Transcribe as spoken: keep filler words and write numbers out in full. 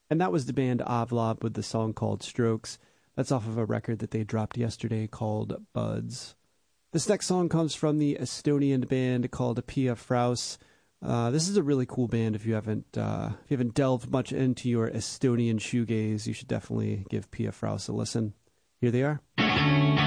And that was the band Avlov with the song called Strokes. That's off of a record that they dropped yesterday called Buds. This next song comes from the Estonian band called Pia Fraus. Uh, this is a really cool band. If you haven't uh, if you haven't delved much into your Estonian shoegaze, you should definitely give Pia Fraus a listen. Here they are.